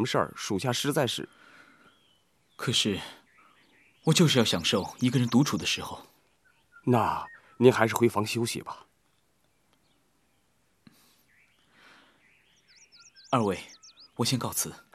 么事儿，属下实在是…… 可是，我就是要享受一个人独处的时候。 那您还是回房休息吧。 二位，我先告辞。